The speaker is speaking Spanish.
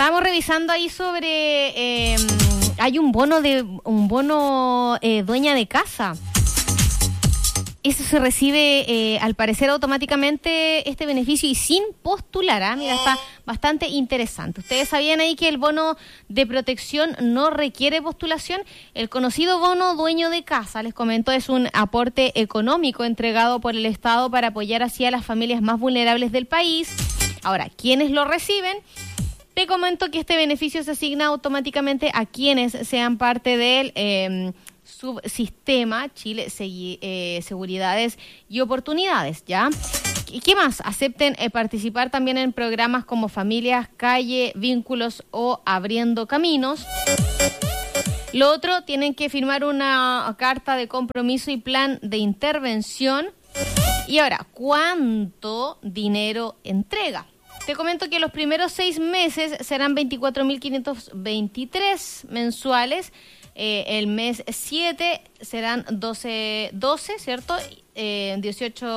estábamos revisando ahí sobre... hay un bono dueña de casa. Eso se recibe, al parecer, automáticamente este beneficio y sin postular. Mira, está bastante interesante. ¿Ustedes sabían ahí que el bono de protección no requiere postulación? El conocido bono dueño de casa, les comento, es un aporte económico entregado por el Estado para apoyar así a las familias más vulnerables del país. Ahora, ¿quiénes lo reciben? Te comento que este beneficio se asigna automáticamente a quienes sean parte del subsistema Chile Seguridades y Oportunidades, ¿ya? ¿Y qué más? Acepten participar también en programas como Familias, Calle, Vínculos o Abriendo Caminos. Lo otro, tienen que firmar una carta de compromiso y plan de intervención. Y ahora, ¿cuánto dinero entrega? Te comento que los primeros 6 meses serán 24.523 mensuales. El mes 7 serán 12, ¿cierto? 18